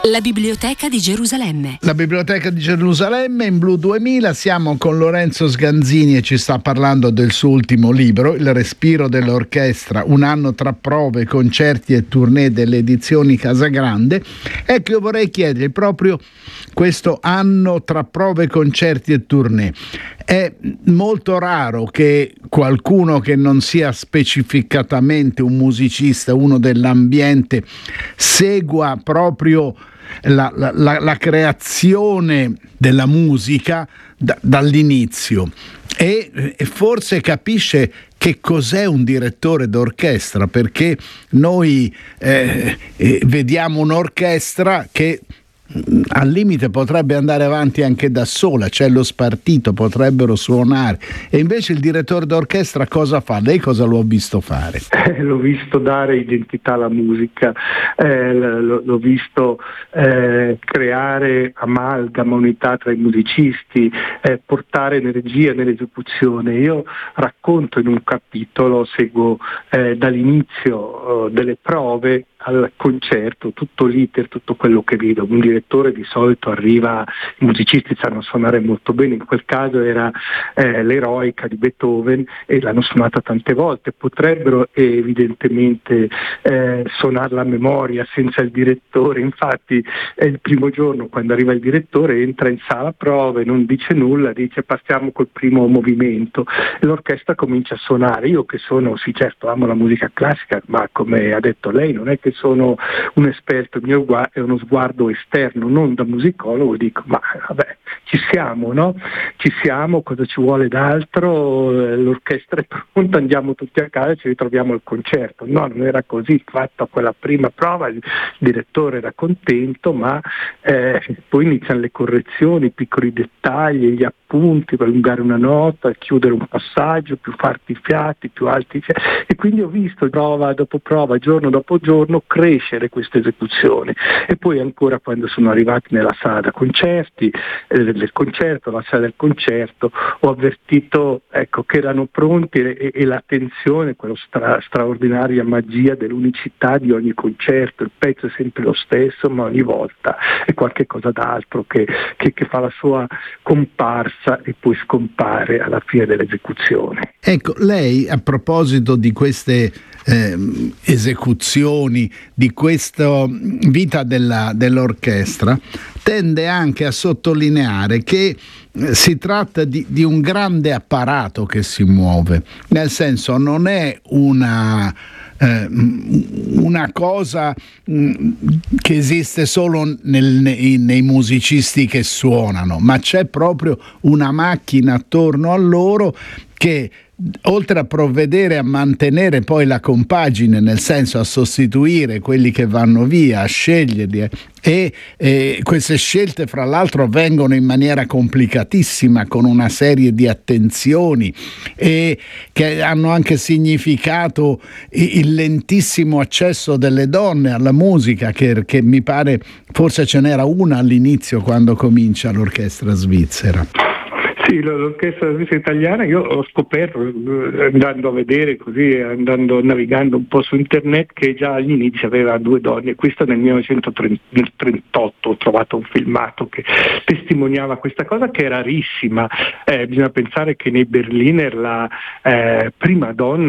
La Biblioteca di Gerusalemme. La Biblioteca di Gerusalemme in Blu 2000, siamo con Lorenzo Sganzini e ci sta parlando del suo ultimo libro, Il respiro dell'orchestra, un anno tra prove, concerti e tournée delle edizioni Casagrande. Ecco, io vorrei chiedere proprio questo anno tra prove, concerti e tournée. È molto raro che qualcuno che non sia specificatamente un musicista, uno dell'ambiente, segua proprio la creazione della musica dall'inizio e forse capisce che cos'è un direttore d'orchestra, perché noi vediamo un'orchestra che al limite potrebbe andare avanti anche da sola, cello spartito, potrebbero suonare, e invece il direttore d'orchestra cosa fa? Lei cosa lo ha visto fare? L'ho visto dare identità alla musica, l'ho visto creare amalgama, unità tra i musicisti, portare energia nell'esecuzione. Io racconto in un capitolo, seguo dall'inizio delle prove al concerto, tutto l'iter, tutto quello che vedo. Un direttore di solito arriva, i musicisti sanno suonare molto bene, in quel caso era l'Eroica di Beethoven e l'hanno suonata tante volte, potrebbero evidentemente suonarla a memoria senza il direttore. Infatti il primo giorno, quando arriva il direttore, entra in sala prove, non dice nulla, dice passiamo col primo movimento e l'orchestra comincia a suonare. Io che sono, sì certo, amo la musica classica, ma come ha detto lei non è che sono un esperto, il mio è uno sguardo esterno, non da musicologo, dico ma vabbè, ci siamo, no? Ci siamo, cosa ci vuole d'altro? L'orchestra è pronta, andiamo tutti a casa e ci ritroviamo al concerto. No, non era così, fatta quella prima prova, il direttore era contento, ma poi iniziano le correzioni, i piccoli dettagli, gli appunti, per allungare una nota, chiudere un passaggio, più farti i fiati, più alti i fiati. E quindi ho visto prova dopo prova, giorno dopo giorno, crescere questa esecuzione. E poi ancora quando sono arrivati nella sala da concerti, del concerto, la sala del concerto, ho avvertito che erano pronti e l'attenzione, quella straordinaria magia dell'unicità di ogni concerto. Il pezzo è sempre lo stesso, ma ogni volta è qualche cosa d'altro che fa la sua comparsa e poi scompare alla fine dell'esecuzione. Ecco, lei a proposito di queste esecuzioni, di questa vita dell'orchestra, tende anche a sottolineare che si tratta di un grande apparato che si muove, nel senso non è una cosa che esiste solo nei musicisti che suonano, ma c'è proprio una macchina attorno a loro che, oltre a provvedere a mantenere poi la compagine, nel senso a sostituire quelli che vanno via, a sceglierli, e queste scelte fra l'altro avvengono in maniera complicatissima, con una serie di attenzioni e che hanno anche significato il lentissimo accesso delle donne alla musica, che mi pare forse ce n'era una all'inizio quando comincia l'orchestra svizzera. Sì, l'orchestra svizzera italiana io ho scoperto, andando a vedere così, navigando un po' su internet, che già agli inizi aveva 2 donne. Questo nel 1938 ho trovato un filmato che testimoniava questa cosa, che è rarissima. Bisogna pensare che nei Berliner la prima donna